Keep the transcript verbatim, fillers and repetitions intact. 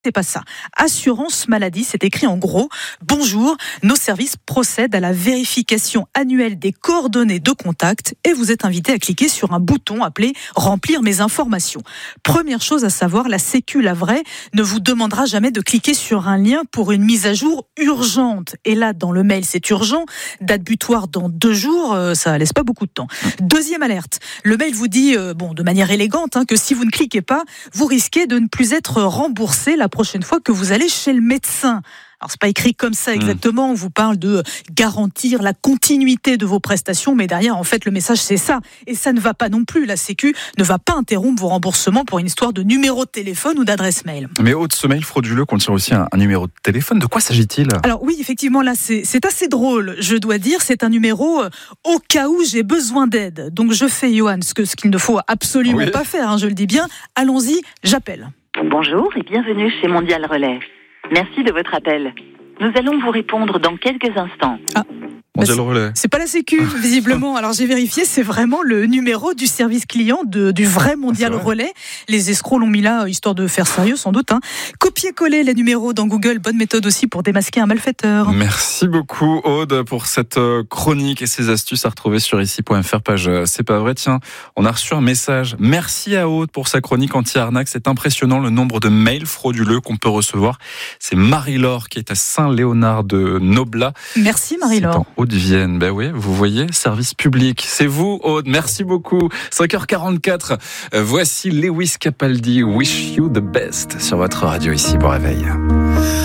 C'est pas ça. Assurance maladie, c'est écrit en gros. Bonjour, nos services procèdent à la vérification annuelle des coordonnées de contact et vous êtes invité à cliquer sur un bouton appelé remplir mes informations. Première chose à savoir, la Sécu, la vraie, ne vous demandera jamais de cliquer sur un lien pour une mise à jour urgente. Et là, dans le mail, c'est urgent. Date butoir dans deux jours, euh, ça laisse pas beaucoup de temps. Deuxième alerte. Le mail vous dit, euh, bon, de manière élégante, hein, que si vous ne cliquez pas, vous risquez de ne plus être remboursé la prochaine fois que vous allez chez le médecin. Alors, c'est pas écrit comme ça exactement. On vous parle de garantir la continuité de vos prestations, mais derrière, en fait, le message, c'est ça. Et ça ne va pas non plus. La Sécu ne va pas interrompre vos remboursements pour une histoire de numéro de téléphone ou d'adresse mail. Mais au de ce mail frauduleux contient aussi un, un numéro de téléphone. De quoi s'agit-il ? Alors oui, effectivement, là, c'est, c'est assez drôle. Je dois dire, c'est un numéro euh, au cas où j'ai besoin d'aide. Donc, je fais, Johan, ce, que, ce qu'il ne faut absolument oui. pas faire, hein, je le dis bien. Allons-y, j'appelle. Bonjour et bienvenue chez Mondial Relais. Merci de votre appel. Nous allons vous répondre dans quelques instants. Ah. Mondial bah, Relais. C'est pas la Sécu, visiblement. Alors j'ai vérifié, c'est vraiment le numéro du service client de, du vrai Mondial vrai. Relais. Les escrocs l'ont mis là, histoire de faire sérieux, sans doute. Hein. Copier-coller les numéros dans Google, bonne méthode aussi pour démasquer un malfaiteur. Merci beaucoup, Aude, pour cette chronique et ces astuces à retrouver sur ici point f r, page C'est pas vrai. Tiens, on a reçu un message. Merci à Aude pour sa chronique anti-arnaque. C'est impressionnant le nombre de mails frauduleux qu'on peut recevoir. C'est Marie-Laure qui est à Saint-Léonard de Noblat. Merci Marie-Laure. Haute-Vienne, ben oui, vous voyez, service public. C'est vous, Aude, merci beaucoup. cinq heures quarante-quatre, voici Lewis Capaldi, Wish You the Best, sur votre radio ici pour Réveil.